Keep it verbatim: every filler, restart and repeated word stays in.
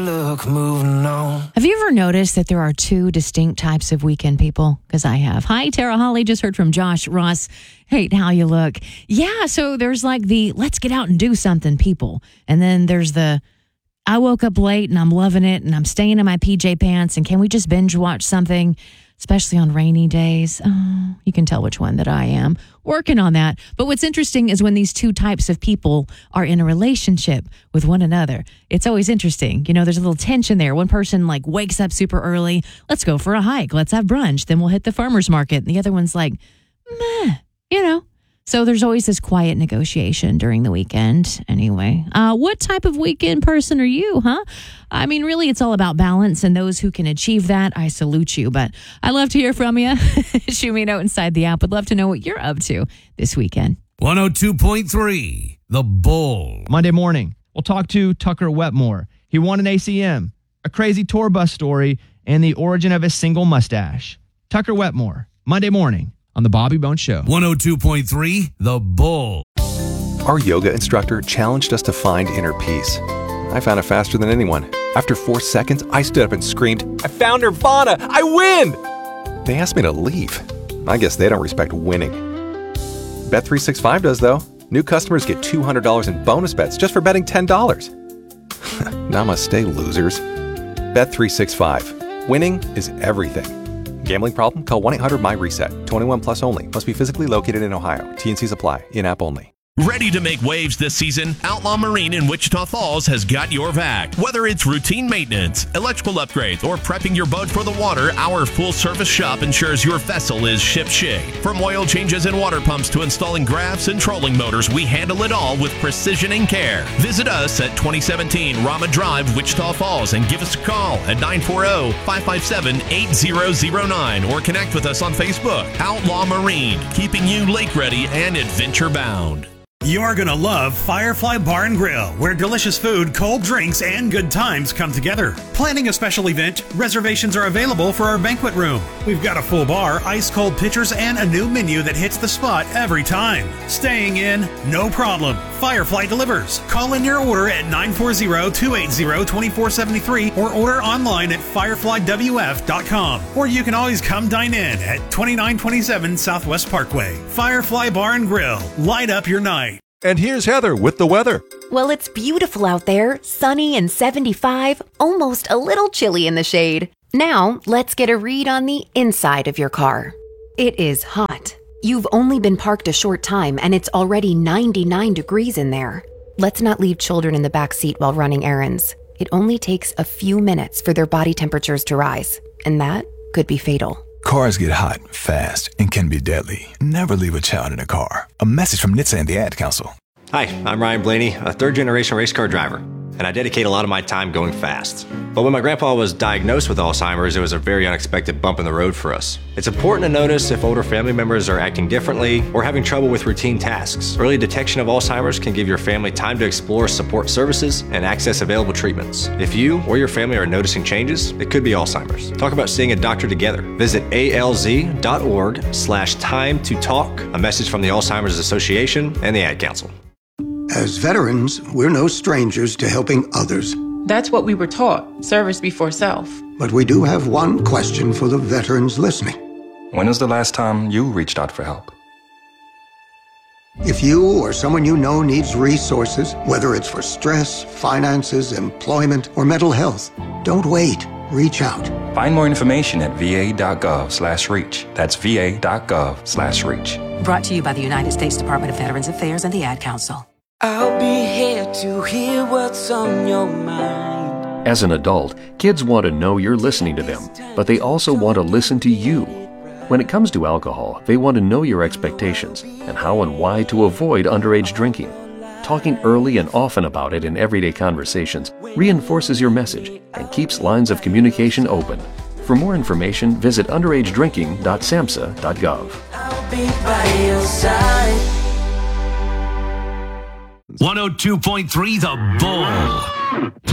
look, moving on. Have you ever noticed that there are two distinct types of weekend people? Because I have. Hi, Tara Holly. Just heard from Josh Ross. Hate how you look. Yeah, so there's like the let's get out and do something people. And then there's the I woke up late and I'm loving it and I'm staying in my P J pants and can we just binge watch something, especially on rainy days? Oh, you can tell which one that I am. Working on that. But what's interesting is when these two types of people are in a relationship with one another. It's always interesting. You know, there's a little tension there. One person like wakes up super early. Let's go for a hike. Let's have brunch. Then we'll hit the farmer's market. And the other one's like, meh, you know. So there's always this quiet negotiation during the weekend. Anyway, uh, what type of weekend person are you, huh? I mean, really, it's all about balance, and those who can achieve that, I salute you. But I'd love to hear from you. Shoot me a note inside the app. Would love to know what you're up to this weekend. one oh two point three, The Bull. Monday morning, we'll talk to Tucker Wetmore. He won an A C M, a crazy tour bus story, and the origin of his single mustache. Tucker Wetmore, Monday morning on The Bobby Bones Show. one oh two point three, The Bull. Our yoga instructor challenged us to find inner peace. I found it faster than anyone. After four seconds, I stood up and screamed, I found Nirvana! I win! They asked me to leave. I guess they don't respect winning. Bet three sixty-five does, though. New customers get two hundred dollars in bonus bets just for betting ten dollars. Namaste, losers. Bet three sixty-five. Winning is everything. Gambling problem? Call one eight hundred my reset. twenty-one plus only. Must be physically located in Ohio. T and Cs apply. In-app only. Ready to make waves this season? Outlaw Marine in Wichita Falls has got your back. Whether it's routine maintenance, electrical upgrades, or prepping your boat for the water, our full-service shop ensures your vessel is ship-shape. From oil changes and water pumps to installing grabs and trolling motors, we handle it all with precision and care. Visit us at twenty seventeen Rama Drive, Wichita Falls, and give us a call at nine four zero, five five seven, eight zero zero nine or connect with us on Facebook. Outlaw Marine, keeping you lake-ready and adventure-bound. You're going to love Firefly Bar and Grill, where delicious food, cold drinks, and good times come together. Planning a special event? Reservations are available for our banquet room. We've got a full bar, ice-cold pitchers, and a new menu that hits the spot every time. Staying in? No problem. Firefly delivers. Call in your order at nine four zero, two eight zero, two four seven three or order online at firefly w f dot com. Or you can always come dine in at twenty-nine twenty-seven Southwest Parkway. Firefly Bar and Grill. Light up your night. And here's Heather with the weather. Well, it's beautiful out there, sunny and seventy-five, almost a little chilly in the shade. Now, let's get a read on the inside of your car. It is hot. You've only been parked a short time and it's already ninety-nine degrees in there. Let's not leave children in the back seat while running errands. It only takes a few minutes for their body temperatures to rise, and that could be fatal. Cars get hot, fast, and can be deadly. Never leave a child in a car. A message from N H T S A and the Ad Council. Hi, I'm Ryan Blaney, a third-generation race car driver, and I dedicate a lot of my time going fast. But when my grandpa was diagnosed with Alzheimer's, it was a very unexpected bump in the road for us. It's important to notice if older family members are acting differently or having trouble with routine tasks. Early detection of Alzheimer's can give your family time to explore support services and access available treatments. If you or your family are noticing changes, it could be Alzheimer's. Talk about seeing a doctor together. Visit alz.org slash time to talk. A message from the Alzheimer's Association and the Ad Council. As veterans, we're no strangers to helping others. That's what we were taught, service before self. But we do have one question for the veterans listening. When was the last time you reached out for help? If you or someone you know needs resources, whether it's for stress, finances, employment, or mental health, don't wait. Reach out. Find more information at va.gov slash reach. That's va.gov slash reach. Brought to you by the United States Department of Veterans Affairs and the Ad Council. I'll be here to hear what's on your mind. As an adult, kids want to know you're listening to them, but they also want to listen to you. When it comes to alcohol, they want to know your expectations and how and why to avoid underage drinking. Talking early and often about it in everyday conversations reinforces your message and keeps lines of communication open. For more information, visit underage drinking dot samhsa dot gov. I'll be by your side. one oh two point three, The Bull.